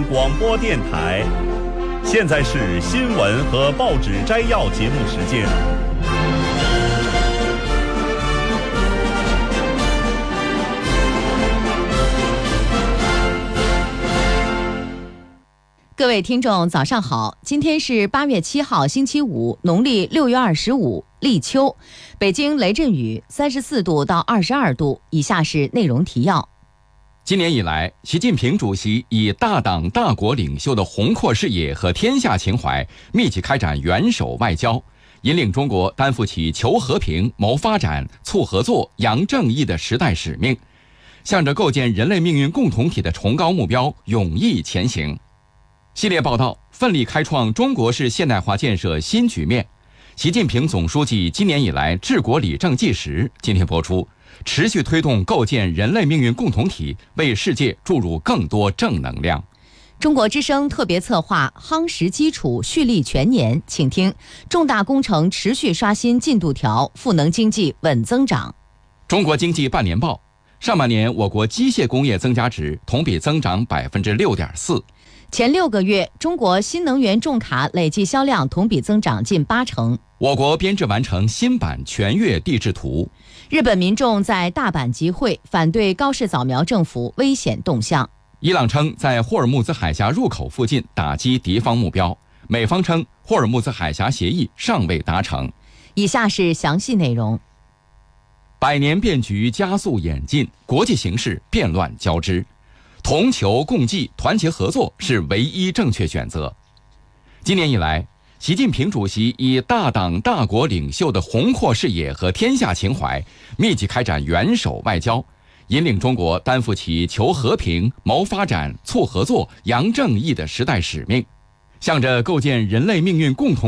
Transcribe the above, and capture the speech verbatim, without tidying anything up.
广播电台。现在是新闻和报纸摘要节目时间。 各位听众早上好，今天是八月七号星期五，农历六月二十五，立秋。北京雷阵雨，三十四度到二十二度。以下是内容提要。 今年以来，习近平主席以大党大国领袖的宏阔视野和天下情怀，密集开展元首外交，引领中国担负起求和平、谋发展、促合作、扬正义的时代使命，向着构建人类命运共同体的崇高目标勇毅前行。系列报道奋力开创中国式现代化建设新局面，习近平总书记今年以来治国理政纪实今天播出，持续推动构建人类命运共同体，为世界注入更多正能量。 中国之声特别策划夯实基础蓄力全年，请听重大工程持续刷新进度条，赋能经济稳增长。 中国经济半年报，上半年我国机械工业增加值同比增长百分之六点四。 前六个月，中国新能源重卡累计销量同比增长近八成。 我国编制完成新版全越地质图。 日本民众在大阪集会，反对高市早苗政府危险动向。 伊朗称在霍尔木兹海峡入口附近打击敌方目标，美方称霍尔木兹海峡协议尚未达成。 以下是详细内容。 百年变局加速演进，国际形势变乱交织，同求共济，团结合作是唯一正确选择。今年以来，习近平主席以大党大国领袖的宏阔视野和天下情怀，密集开展元首外交，引领中国担负起求和平、谋发展、促合作、扬正义的时代使命，向着构建人类命运共同